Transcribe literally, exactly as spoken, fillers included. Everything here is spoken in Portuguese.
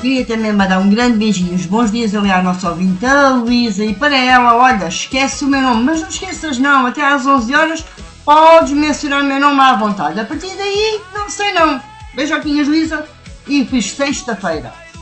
Queria também mandar um grande beijinho, os bons dias ali à nossa ouvinte, a Luísa, e para ela, olha, esquece o meu nome, mas não esqueças não, até às onze horas podes mencionar o meu nome à vontade. A partir daí, não sei não. Beijoquinhas, Luísa, e fiz sexta-feira.